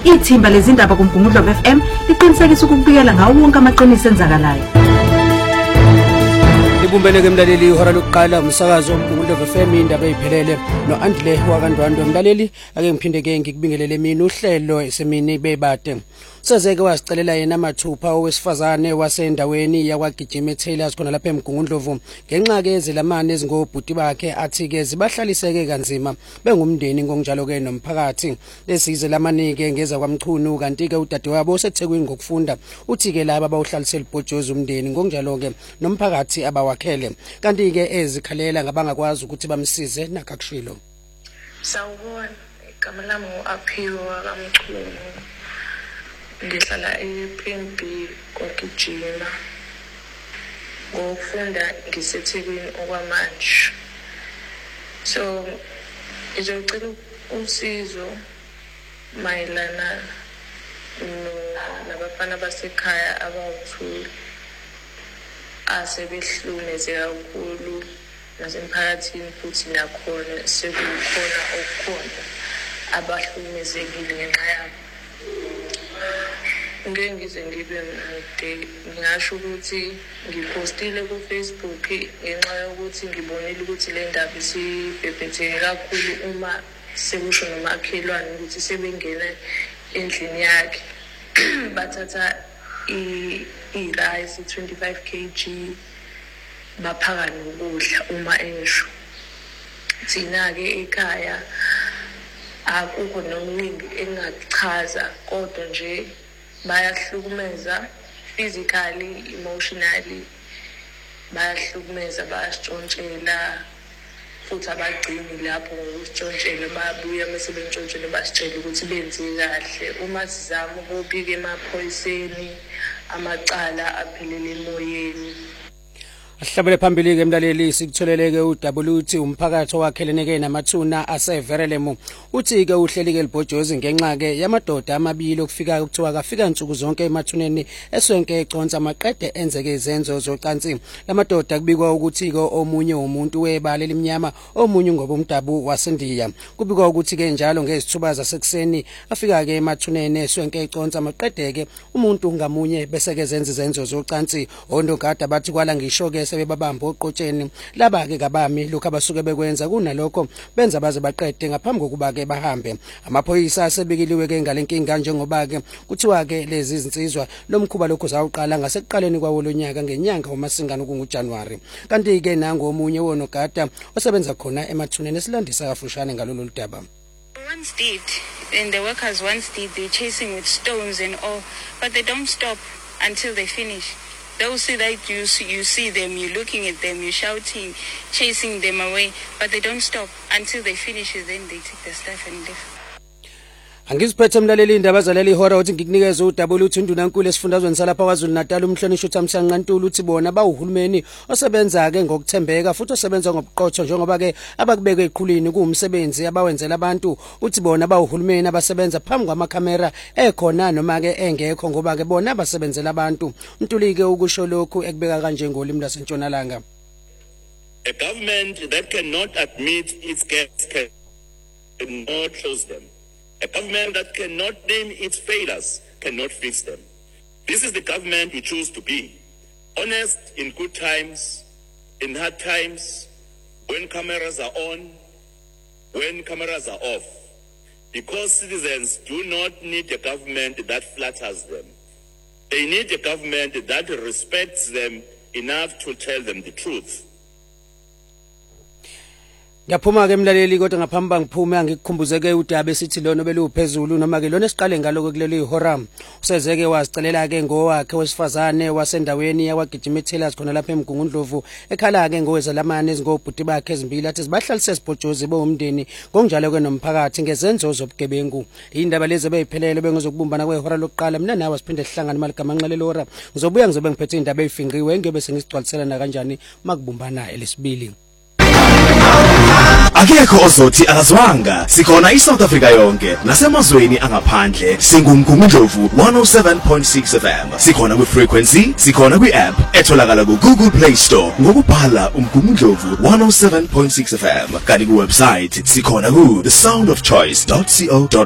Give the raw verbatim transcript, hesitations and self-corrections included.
Ithimba lezindaba kuMgungundlovu F M liqinisekisa ukubikela ngawo wonke amaqiniso enzakalayo. Ibumbeleke mlaleli ihora lokuqala umsakazo woMgungundlovu F M indaba eziphelele no Andile wakandwandwe mlaleli ake ngiphindeke ngikubingelele mina uhlelo esemini bebade. Sezeke wasicelela yena mathupha owesifazane wasendaweni yakwagijima Taylors khona lapha eMgungundlovu ngenxa ke ezilamane ezingobhuti bakhe athi ke zibahlaliseke kanzima bengumndeni ngokunjalo ke nomphakathi lesize lamanike ngeza kwaMchunu kanti ke udadewabo oseThekwini ngokufunda uthi ke laba bawuhlalisela ibhojozi umndeni ngokunjalo ke nomphakathi abawakhele kanti ke ezikhalela ngabangakwazi ukuthi bamsize nakakushilo. Sawubona igama lami uAphiwa kaMchunu. Ngihlala e-P N B kwagijima ngokufunda ngiseThekwini okwamanje. So ngizocela usizo mayelana nabafana basekhaya abawu-two asebehlukumeze kakhulu nasemphakathini futhi nakhona sekukhona okukhona abahlukumezekile ngenxa yabo. Ngeke ngize ngibe mude ngingasho ukuthi ngipostile ku Facebook ngenxa yokuthi ngibonile ukuthi le ndaba isibhebhetheke kakhulu uma sekusho nomakhelwane ukuthi sebengena endlini yakhe bathatha i-rice twenty-five kilograms baphaka nokudla uma esho. Thina-ke ekhaya akukho nokuningi engachaza kodwa nje bayahlukumeza physically, emotionally, bayahlukumeza, bayasitshontshela futhi abagcini lapho ngokusitshontshela babuya mase bentshontshele basitshela ukuthi benze kahle. Uma sizama ukubika emaphoyiseni amacala aphelele emoyeni. Ahlabele phambili ke mlaleli sikutholeleke uW T umphakathi owakheleneke namathuna aseverelemo uthi ke uhleli ke libhojozi ngenxa ke yamadoda amabili okufika ukuthiwa kafika insuku zonke emathuneni eswenke econsa amaqede enzeke izenzo zocansi. Lamadoda kubikwa ukuthi ke omunye umuntu webala elimnyama omunye ngoba umdabu waseNdiya. Kubikwa ukuthi ke njalo ngezithuba zasekuseni afika ke emathuneni eswenke econsa amaqede ke umuntu ngamunye bese ke zenza izenzo zocansi. Ondogada bathi kwala ngisho ke sebebabamba oqotsheni laba ke kabami lokho abasuke bekwenza kunalokho benza baze baqede ngaphambi kokuba ke bahambe. Amaphoyisa asebekiliwe ke ngalenkinga njengoba ke kuthiwa ke lezi izinsizwa lomkhuba lokho zawuqala ngasekuqaleni kwawo lonyaka ngenyanga uMasingana kunguJanuary. Kanti ke nango omunye wonogada osebenza khona emathuneni esilandisa kafushane ngalolu daba. Once did, and the workers once did, they chasing with stones and all, but they don't stop until they finish. Those that you see, you see them, you're looking at them, you're shouting, chasing them away, but they don't stop until they finish it, then they take the stuff and leave. Angiziphethe mlaleli indaba zaleli ihora uthi ngikunikeza uW T uNdunankulu esifundazweni salapha kwaZulu Natal umhlonishwa uThamsanqa Ntuli uthi bona bawuhulumeni osebenza ke ngokuthembeka futhi osebenza ngobuqotho njengoba ke abakubeka eqhulini kuumsebenzi abawenzela abantu uthi bona bawuhulumeni abasebenza phambi kwamakhamera ekhona noma ke engekho ngoba ke bona abasebenzela abantu. Ntuli ke ukusho lokhu ekubeka kanje ngolimi laseNtshonalanga. A government that cannot admit its gaps cannot close them. A government that cannot name its failures cannot fix them. This is the government we choose to be. Honest in good times, in hard times, when cameras are on, when cameras are off. Because citizens do not need a government that flatters them. They need a government that respects them enough to tell them the truth. Yaphuma ke mlaleli kodwa ngaphamba ngiphume ngikukhumbuzeke udaba esithi lona beluphezulu noma ke lona siqale ngaloko kuleli ihora usezeke wazicelela ke ngowakhe wesifazane wasendaweni yakwagijima Taylors khona lapha eMgungundlovu ekhala ke ngowezalamane ezingobhuti bakhe ezimbili athi zibahlalise sibhojozi bomndeni ngokunjalo ke nomphakathi ngezenzo zobugebengu. Indaba lezi beyiphelele bengizokubumbana kwehora lokuqala mina nawe siphinde sihlangane maligama nqalelo hora ngizobuya ngizobe ngiphethe indaba ezifinqiwe ngebe sengizigcwalisela na kanjani makubumbana elesibili. Akekho ozothi akazwanga sikhona iSouth Africa yonke nasemazweni angaphandle singuMgungundlovu one oh seven point six F M sikhona ku frequency sikhona kwi app etholakala ku Google Play Store ngokubhala uMgungundlovu one oh seven point six F M kanti ku website sikhona ku the sound of choice dot co dot